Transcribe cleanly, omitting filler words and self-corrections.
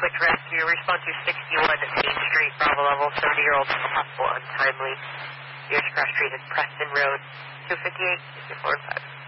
switch rescue. Respond to 61 Main Street, Bravo level, 70-year-old possible untimely. Years cross treated Preston Road, 258, 54 and 5.